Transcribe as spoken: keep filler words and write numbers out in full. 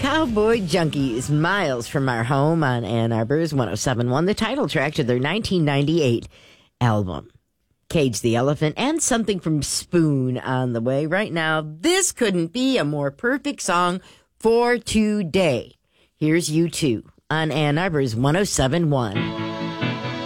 Cowboy Junkies, miles from our home on Ann Arbor's one oh seven point one, the title track to their nineteen ninety-eight album. Cage the Elephant and something from Spoon on the way. Right now, this couldn't be a more perfect song for today. Here's U two on Ann Arbor's one oh seven point one.